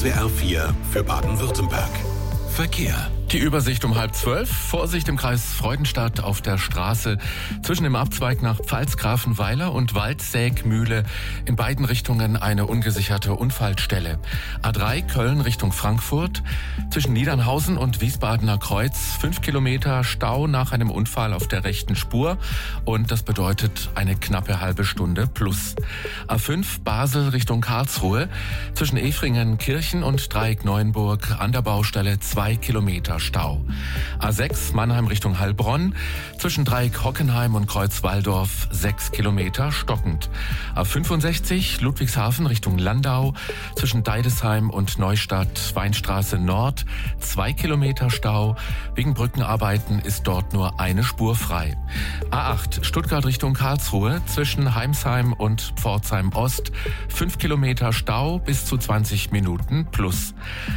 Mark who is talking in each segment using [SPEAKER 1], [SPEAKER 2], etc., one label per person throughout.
[SPEAKER 1] SWR 4 für Baden-Württemberg. Verkehr.
[SPEAKER 2] Die Übersicht um 11:30. Vorsicht im Kreis Freudenstadt auf der Straße zwischen dem Abzweig nach Pfalzgrafenweiler und Waldsägmühle. In beiden Richtungen eine ungesicherte Unfallstelle. A3 Köln Richtung Frankfurt. Zwischen Niedernhausen und Wiesbadener Kreuz 5 Kilometer Stau nach einem Unfall auf der rechten Spur. Und das bedeutet eine knappe halbe Stunde plus. A5 Basel Richtung Karlsruhe. Zwischen Efringen-Kirchen und Dreieck-Neuenburg an der Baustelle 2 Kilometer Stau. A6 Mannheim Richtung Heilbronn. Zwischen Dreieck-Hockenheim und Kreuz-Walldorf 6 Kilometer stockend. A65 Ludwigshafen Richtung Landau. Zwischen Deidesheim und Neustadt Weinstraße Nord 2 Kilometer Stau. Wegen Brückenarbeiten ist dort nur eine Spur frei. A8 Stuttgart Richtung Karlsruhe. Zwischen Heimsheim und Pforzheim Ost 5 Kilometer Stau bis zu 20 Minuten plus.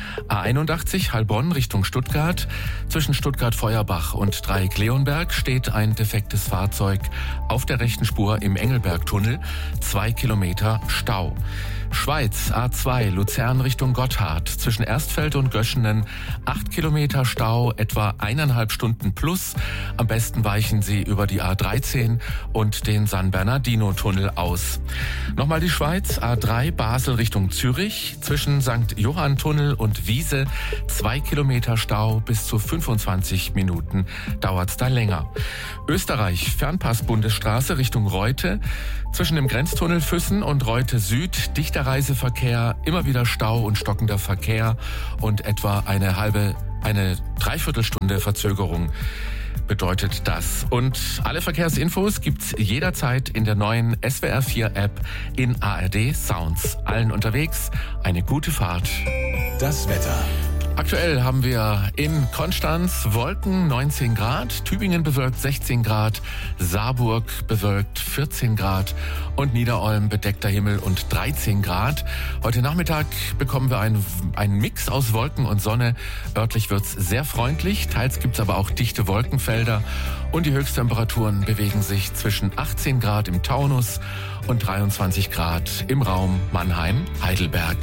[SPEAKER 2] A81 Heilbronn Richtung Stuttgart. Zwischen Stuttgart-Feuerbach und Dreieck-Leonberg steht ein defektes Fahrzeug auf der rechten Spur im Engelbergtunnel. 2 Kilometer Stau. Schweiz A2 Luzern Richtung Gotthard. Zwischen Erstfeld und Göschenen 8 Kilometer Stau, etwa 1,5 Stunden plus. Am besten weichen Sie über die A13 und den San Bernardino-Tunnel aus. Nochmal die Schweiz A3 Basel Richtung Zürich. Zwischen St. Johann-Tunnel und Wiese 2 Kilometer Stau, bis zu 25 Minuten dauert's da länger. Österreich Fernpass-Bundesstraße Richtung Reute. Zwischen dem Grenztunnel Füssen und Reute Süd dichter Reiseverkehr, immer wieder Stau und stockender Verkehr und etwa eine Dreiviertelstunde Verzögerung bedeutet das. Und alle Verkehrsinfos gibt's jederzeit in der neuen SWR 4 App in ARD Sounds. Allen unterwegs eine gute Fahrt.
[SPEAKER 1] Das Wetter.
[SPEAKER 2] Aktuell haben wir in Konstanz Wolken 19 Grad, Tübingen bewölkt 16 Grad, Saarburg bewölkt 14 Grad und Niederolm bedeckter Himmel und 13 Grad. Heute Nachmittag bekommen wir einen Mix aus Wolken und Sonne. Örtlich wird's sehr freundlich, teils gibt's aber auch dichte Wolkenfelder und die Höchsttemperaturen bewegen sich zwischen 18 Grad im Taunus und 23 Grad im Raum Mannheim-Heidelberg.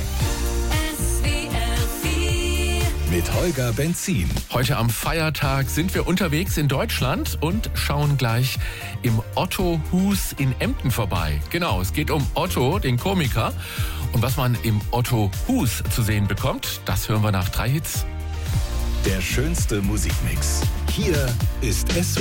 [SPEAKER 1] Mit Holger Benzin.
[SPEAKER 2] Heute am Feiertag sind wir unterwegs in Deutschland und schauen gleich im Otto Hus in Emden vorbei. Genau, es geht um Otto, den Komiker. Und was man im Otto Hus zu sehen bekommt, das hören wir nach 3 Hits.
[SPEAKER 1] Der schönste Musikmix. Hier ist SWR